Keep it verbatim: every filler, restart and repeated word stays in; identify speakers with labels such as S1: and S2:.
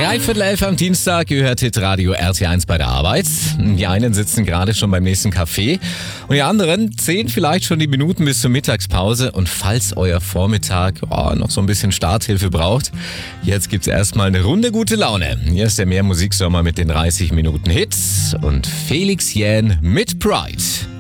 S1: Dreiviertel elf am Dienstag, ihr hört Hitradio R T eins bei der Arbeit. Die einen sitzen gerade schon beim nächsten Kaffee und die anderen zählen vielleicht schon die Minuten bis zur Mittagspause. Und falls euer Vormittag oh, noch so ein bisschen Starthilfe braucht, jetzt gibt's erstmal eine Runde gute Laune. Hier ist der Mehr Musiksommer mit den dreißig Minuten Hits und Felix Jähn mit Pride.